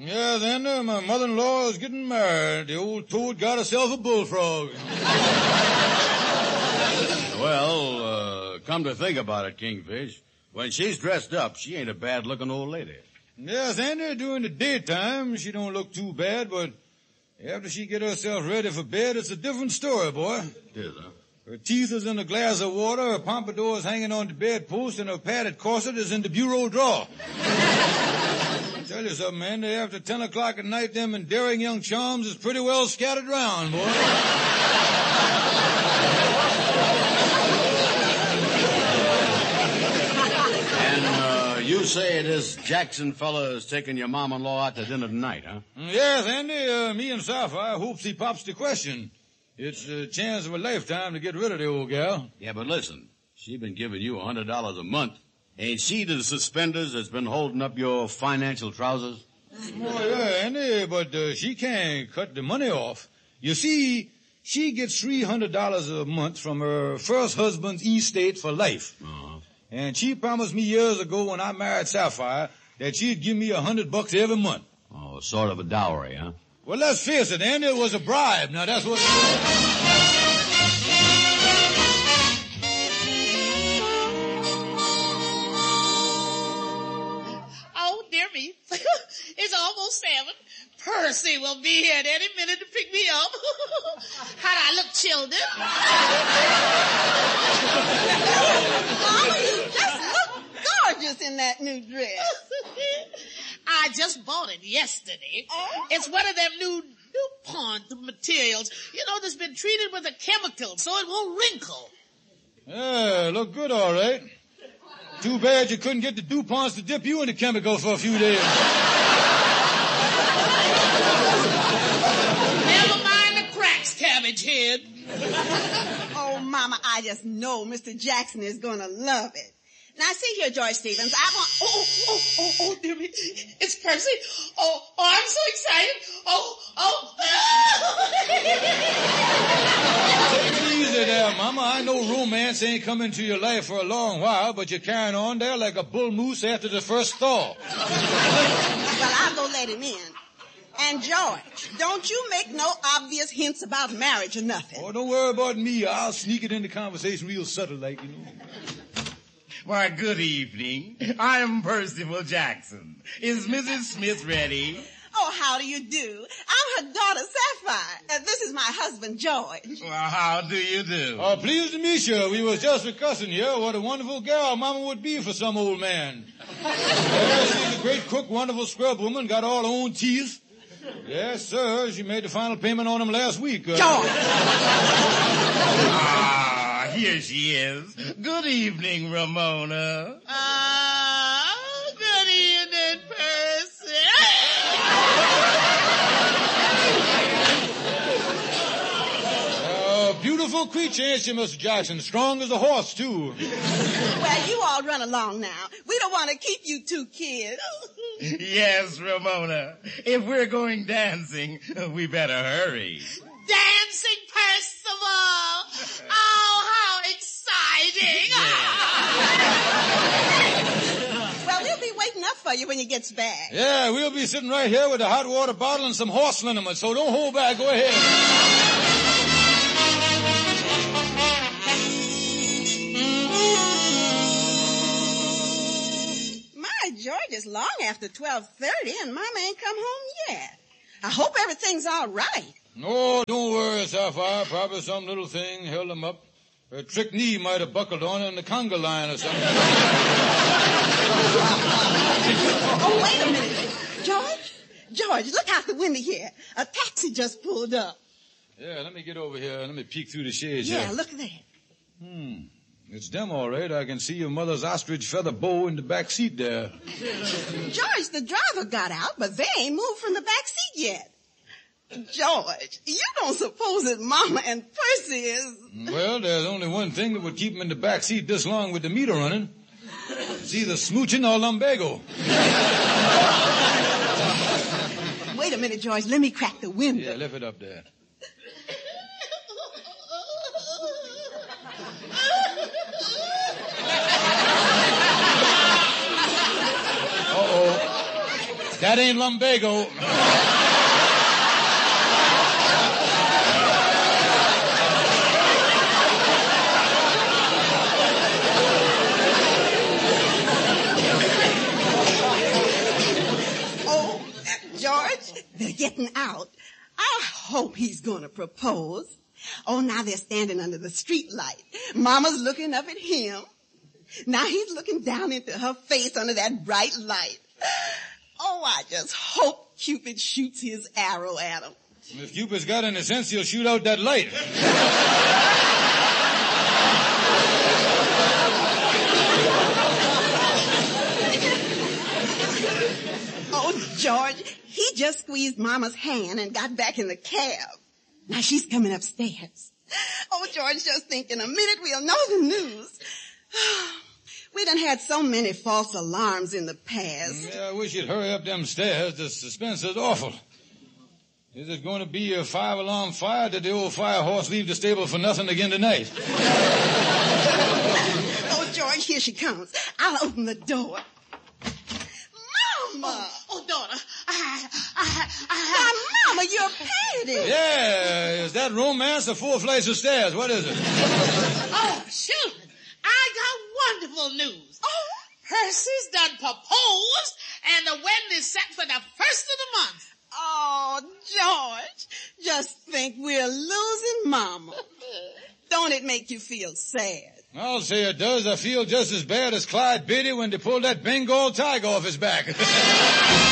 Yeah, then my mother-in-law is getting married. The old toad got herself a bullfrog. Well, come to think about it, Kingfish, when she's dressed up, she ain't a bad-looking old lady. Yes, Andy, during the daytime, she don't look too bad, but after she get herself ready for bed, it's a different story, boy. It is, huh? Her teeth is in a glass of water, her pompadour is hanging on the bedpost, and her padded corset is in the bureau drawer. I tell you something, Andy, after 10 o'clock at night, them endearing young charms is pretty well scattered around, boy. You say this Jackson fella is taking your mom-in-law out to dinner tonight, huh? Yes, Andy, me and Sapphire hopes he pops the question. It's a chance of a lifetime to get rid of the old gal. Yeah, but listen, she been giving you $100 a month. Ain't she the suspenders that's been holding up your financial trousers? Oh, yeah, Andy, but she can't cut the money off. You see, she gets $300 a month from her first husband's estate for life. Uh-huh. And she promised me years ago when I married Sapphire that she'd give me $100 every month. Oh, sort of a dowry, huh? Well, let's face it, Andy, it was a bribe. Now, that's what it was. Oh, dear me. It's almost 7. Percy will be here at any minute to pick me up. How do I look, children? Mama, you just look gorgeous in that new dress. I just bought it yesterday. Oh? It's one of them new DuPont materials, that's been treated with a chemical so it won't wrinkle. Yeah, look good, all right. Too bad you couldn't get the DuPonts to dip you in the chemical for a few days. Never mind the cracks, Cabbage Head. Oh, Mama, I just know Mr. Jackson is going to love it. Now, see here, George Stevens, I want... Oh, dear me. It's Percy. Oh, I'm so excited. Take it easy there, Mama. I know romance ain't come into your life for a long while, but you're carrying on there like a bull moose after the first thaw. Well, I'll go let him in. And, George, don't you make no obvious hints about marriage or nothing. Oh, don't worry about me. I'll sneak it in the conversation real subtle like, Why, good evening. I am Percival Jackson. Is Mrs. Smith ready? Oh, how do you do? I'm her daughter, Sapphire, and this is my husband, George. Well, how do you do? Oh, pleased to meet you. We was just discussing here what a wonderful gal Mama would be for some old man. She's a great cook, wonderful scrub woman, got all her own teeth. Yes, sir. She made the final payment on them last week. George! Here she is. Good evening, Ramona. Good evening, Percy. Beautiful creature, ain't she, Mr. Jackson? Strong as a horse, too. Well, you all run along now. We don't want to keep you two kids. Yes, Ramona. If we're going dancing, we better hurry. Dancing, Percival! Oh, how exciting! Well, we'll be waiting up for you when you gets back. Yeah, we'll be sitting right here with a hot water bottle and some horse liniment, so don't hold back. Go ahead. My George, it's long after 12:30 and Mama ain't come home yet. I hope everything's all right. No, don't worry, Sapphire. Probably some little thing held him up. Her trick knee might have buckled on her in the conga line or something. Oh, wait a minute. George, look out the window here. A taxi just pulled up. Yeah, let me get over here. Let me peek through the shades Yeah, here. look there. It's them, all right. I can see your mother's ostrich feather bow in the back seat there. George, the driver got out, but they ain't moved from the back seat yet. George, you don't suppose that Mama and Percy is... Well, there's only one thing that would keep them in the back seat this long with the meter running. It's either smooching or lumbago. Wait a minute, George. Let me crack the window. Yeah, lift it up there. Uh-oh. That ain't lumbago. Oh, George, they're getting out. I hope he's going to propose. Oh, now they're standing under the street light. Mama's looking up at him. Now he's looking down into her face under that bright light. Oh, I just hope Cupid shoots his arrow at him. If Cupid's got any sense, he'll shoot out that light. Oh, George, he just squeezed Mama's hand and got back in the cab. Now she's coming upstairs. Oh, George, just think in a minute we'll know the news. We done had so many false alarms in the past. Yeah, I wish you'd hurry up them stairs. The suspense is awful. Is it going to be a 5-alarm fire? Did the old fire horse leave the stable for nothing again tonight? Oh, George, here she comes. I'll open the door. Mama! Oh, daughter, Why, Mama, you're painted. Yeah, is that romance or 4 flights of stairs? What is it? Oh, children, I got wonderful news. Oh, Percy's done proposed, and the wedding is set for the 1st of the month. Oh, George, just think we're losing Mama. Don't it make you feel sad? I'll say it does. I feel just as bad as Clyde Beatty when they pulled that Bengal tiger off his back.